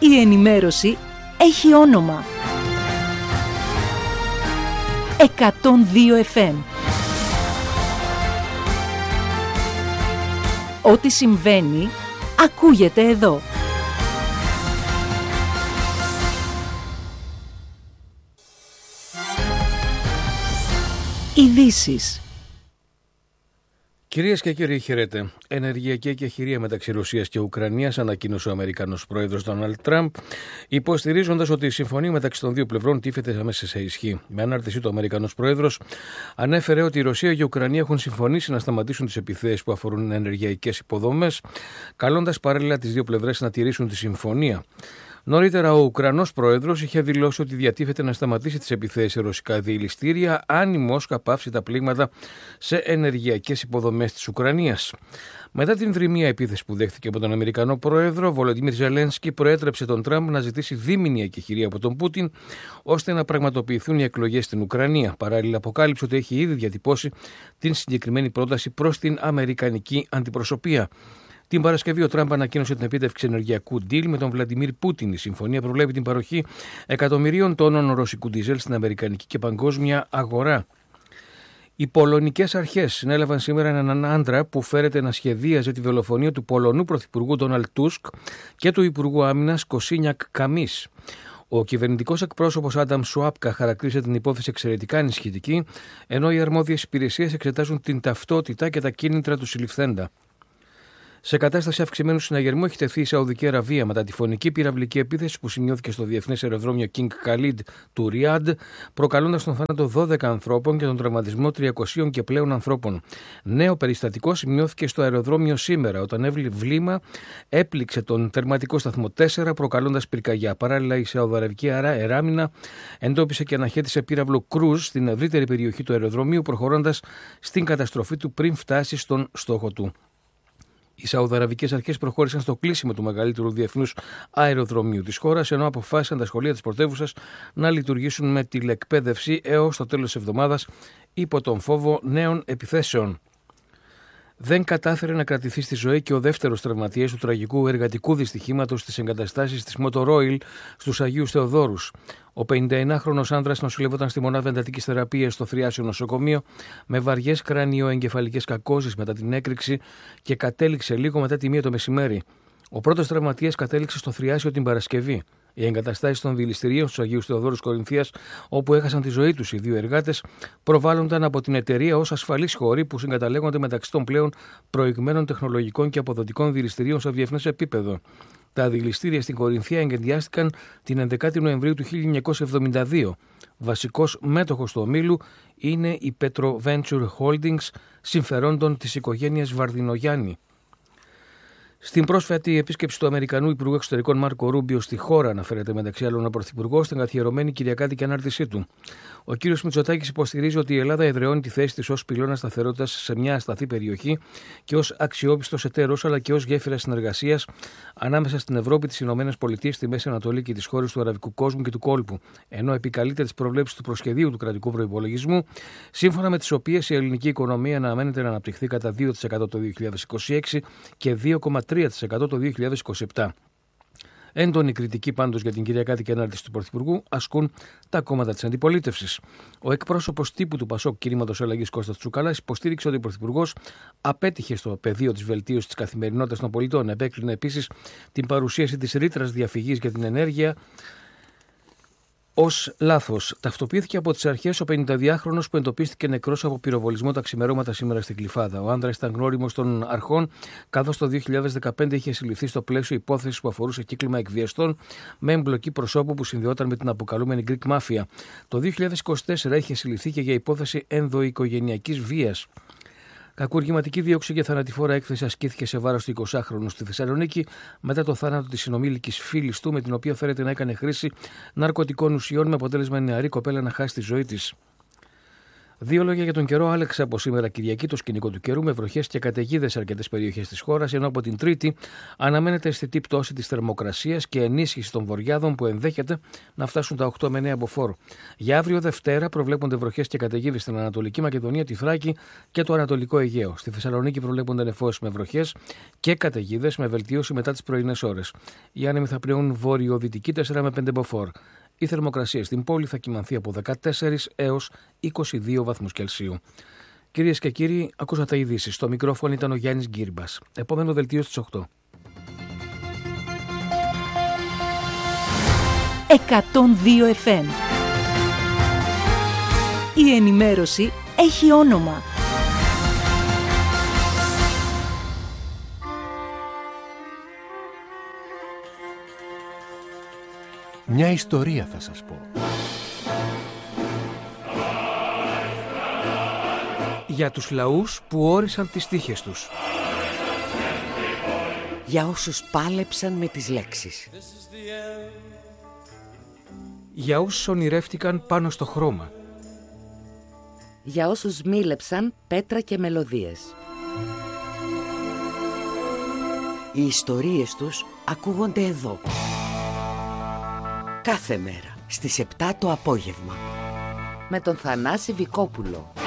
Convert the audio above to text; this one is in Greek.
Η ενημέρωση έχει όνομα. 102 FM. Ό,τι συμβαίνει, ακούγεται εδώ. Ειδήσεις. Κυρίες και κύριοι, χαίρετε. Ενεργειακή εκεχηρία μεταξύ Ρωσίας και Ουκρανίας, ανακοίνωσε ο Αμερικανός πρόεδρος Ντόναλντ Τραμπ, υποστηρίζοντας ότι η συμφωνία μεταξύ των δύο πλευρών τίθεται αμέσως σε ισχύ. Με ανάρτησή του, ο Αμερικανός πρόεδρος ανέφερε ότι η Ρωσία και η Ουκρανία έχουν συμφωνήσει να σταματήσουν τις επιθέσεις που αφορούν ενεργειακές υποδομές, καλώντας παράλληλα τις δύο πλευρές να τηρήσουν τη συμφωνία. Νωρίτερα, ο Ουκρανός πρόεδρος είχε δηλώσει ότι διατίθεται να σταματήσει τις επιθέσεις σε ρωσικά διελιστήρια αν η Μόσχα πάυσει τα πλήγματα σε ενεργειακές υποδομές της Ουκρανίας. Μετά την δρυμία επίθεση που δέχθηκε από τον Αμερικανό πρόεδρο, ο Βολοντίμιρ Ζελένσκι προέτρεψε τον Τραμπ να ζητήσει δίμηνη εκεχηρία από τον Πούτιν, ώστε να πραγματοποιηθούν οι εκλογές στην Ουκρανία. Παράλληλα, αποκάλυψε ότι έχει ήδη διατυπώσει την συγκεκριμένη πρόταση προς την αμερικανική αντιπροσωπεία. Την Παρασκευή, ο Τραμπ ανακοίνωσε την επίτευξη ενεργειακού deal με τον Βλαντιμίρ Πούτιν. Η συμφωνία προβλέπει την παροχή εκατομμυρίων τόνων ρωσικού ντίζελ στην αμερικανική και παγκόσμια αγορά. Οι πολωνικές αρχές συνέλαβαν σήμερα έναν άντρα που φέρεται να σχεδίαζε τη δολοφονία του Πολωνού πρωθυπουργού Ντόναλντ Τούσκ και του Υπουργού Άμυνας Κοσίνιακ Καμίς. Ο κυβερνητικός εκπρόσωπος Άνταμ Σουάπκα χαρακτήρισε την υπόθεση εξαιρετικά ενισχυτική, ενώ οι αρμόδιες υπηρεσίες εξετάζουν την ταυτότητα και τα κίνητρα του συλληφθέντα. Σε κατάσταση αυξημένου συναγερμού έχει τεθεί η Σαουδική Αραβία μετά τη φωνική πυραυλική επίθεση που σημειώθηκε στο διεθνές αεροδρόμιο King Khalid του Ριάντ, προκαλώντας τον θάνατο 12 ανθρώπων και τον τραυματισμό 300 και πλέον ανθρώπων. Νέο περιστατικό σημειώθηκε στο αεροδρόμιο σήμερα, όταν βλήμα έπληξε τον τερματικό σταθμό 4, προκαλώντας πυρκαγιά. Παράλληλα, η Σαουδαραβική Αεράμινα εντόπισε και αναχέτησε πύραυλο Κρούζ στην ευρύτερη περιοχή του αεροδρομίου, προχωρώντας στην καταστροφή του πριν φτάσει στον στόχο του. Οι Σαουδαραβικές αρχές προχώρησαν στο κλείσιμο του μεγαλύτερου διεθνούς αεροδρομίου της χώρας, ενώ αποφάσισαν τα σχολεία της πρωτεύουσας να λειτουργήσουν με τηλεκπαίδευση έως το τέλος της εβδομάδας, υπό τον φόβο νέων επιθέσεων. Δεν κατάφερε να κρατηθεί στη ζωή και ο δεύτερος τραυματίας του τραγικού εργατικού δυστυχήματος στις εγκαταστάσεις της Motor Oil στους Αγίους Θεοδόρους. Ο 59χρονος άνδρας νοσηλευόταν στη μονάδα εντατικής θεραπείας στο Θριάσιο νοσοκομείο με βαριές κρανιοεγκεφαλικές κακώσεις μετά την έκρηξη και κατέληξε λίγο μετά τη 1 το μεσημέρι. Ο πρώτος τραυματίας κατέληξε στο Θριάσιο την Παρασκευή. Οι εγκαταστάσεις των δηληστηρίων στους Αγίους Θεοδόρους Κορινθίας, όπου έχασαν τη ζωή τους οι δύο εργάτες, προβάλλονταν από την εταιρεία ως ασφαλείς χώροι που συγκαταλέγονται μεταξύ των πλέον προηγμένων τεχνολογικών και αποδοτικών δηληστηρίων σε διεθνές επίπεδο. Τα δηληστήρια στην Κορινθία εγκαινιάστηκαν την 11η Νοεμβρίου του 1972. Βασικός μέτοχος του ομίλου είναι η Petro Venture Holdings, συμφερόντων της οικογένειας Βαρδινογιάννη. Στην πρόσφατη επίσκεψη του Αμερικανού Υπουργού Εξωτερικών Μάρκο Ρούμπιο στη χώρα, αναφέρεται μεταξύ άλλων ο Πρωθυπουργός στην καθιερωμένη Κυριακάτικη ανάρτησή του. Ο κ. Μητσοτάκης υποστηρίζει ότι η Ελλάδα εδραιώνει τη θέση της ως πυλώνα σταθερότητας σε μια ασταθή περιοχή και ως αξιόπιστος εταίρος, αλλά και ως γέφυρα συνεργασίας ανάμεσα στην Ευρώπη, τις Ηνωμένες Πολιτείες, τη Μέση Ανατολή και τις χώρες του αραβικού κόσμου και του κόλπου. Ενώ επικαλείται τις προβλέψεις του προσχεδίου του κρατικού προϋπολογισμού, σύμφωνα με τις οποίες η ελληνική οικονομία αναμένεται να αναπτυχθεί κατά 2% το 2026 και 2,3% το 2027. Έντονη κριτική πάντως για την Κυριακάτικη ανάρτηση του Πρωθυπουργού ασκούν τα κόμματα της αντιπολίτευσης. Ο εκπρόσωπος τύπου του Πασόκ Κινήματος Αλλαγής Κώστας Τσουκαλάς υποστήριξε ότι ο Πρωθυπουργός απέτυχε στο πεδίο της βελτίωσης της καθημερινότητας των πολιτών. Επέκρινε επίσης την παρουσίαση της ρήτρας διαφυγής για την ενέργεια ως λάθος. Ταυτοποιήθηκε από τις αρχές ο 52χρονος που εντοπίστηκε νεκρός από πυροβολισμό τα ξημερώματα σήμερα στην Γλυφάδα. Ο άνδρας ήταν γνώριμος των αρχών, καθώς το 2015 είχε συλληφθεί στο πλαίσιο υπόθεσης που αφορούσε κύκλωμα εκβιαστών με εμπλοκή προσώπου που συνδυόταν με την αποκαλούμενη Greek Mafia. Το 2024 είχε συλληφθεί και για υπόθεση ενδοοικογενειακής βίας. Κακουργηματική δίωξη και θανατηφόρα έκθεση ασκήθηκε σε βάρος του 20χρονου στη Θεσσαλονίκη μετά το θάνατο της συνομήλικης φίλης του, με την οποία φέρεται να έκανε χρήση ναρκωτικών ουσιών, με αποτέλεσμα η νεαρή κοπέλα να χάσει τη ζωή της. Δύο λόγια για τον καιρό. Άλλαξε από σήμερα Κυριακή το σκηνικό του καιρού με βροχές και καταιγίδες σε αρκετές περιοχές της χώρας, ενώ από την Τρίτη αναμένεται αισθητή πτώση της θερμοκρασίας και ενίσχυση των βορειάδων που ενδέχεται να φτάσουν τα 8 με 9 μποφόρ. Για αύριο Δευτέρα προβλέπονται βροχές και καταιγίδες στην Ανατολική Μακεδονία, τη Θράκη και το Ανατολικό Αιγαίο. Στη Θεσσαλονίκη προβλέπονται νεφώσεις με βροχές και καταιγίδες με βελτίωση μετά τις πρωινές ώρες. Οι άνεμοι θα πλέουν βορειοδυτική 4 με 5 μποφόρ. Η θερμοκρασία στην πόλη θα κυμανθεί από 14 έως 22 βαθμούς Κελσίου. Κυρίες και κύριοι, ακούσατε ειδήσεις. Στο μικρόφωνο ήταν ο Γιάννης Γκύρμπας. Επόμενο δελτίο στις 8. 102 FM. Η ενημέρωση έχει όνομα. Μια ιστορία θα σας πω. Για τους λαούς που όρισαν τις τύχες τους. Για όσους πάλεψαν με τις λέξεις. Για όσους ονειρεύτηκαν πάνω στο χρώμα. Για όσους μίλεψαν πέτρα και μελωδίες. Οι ιστορίες τους ακούγονται εδώ. Κάθε μέρα στις 7 το απόγευμα. Με τον Θανάση Βικόπουλο.